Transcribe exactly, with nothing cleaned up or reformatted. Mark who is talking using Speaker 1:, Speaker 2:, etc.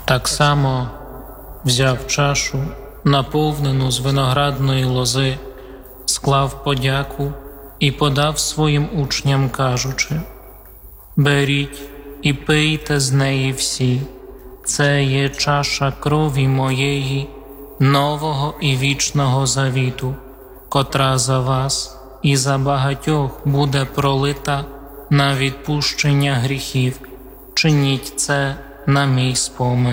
Speaker 1: Так само взяв чашу, наповнену з виноградної лози, склав подяку і подав своїм учням, кажучи: «Беріть і пийте з неї всі, це є чаша крові моєї, нового і вічного завіту, котра за вас і за багатьох буде пролита на відпущення гріхів. Чиніть це на мій спомин».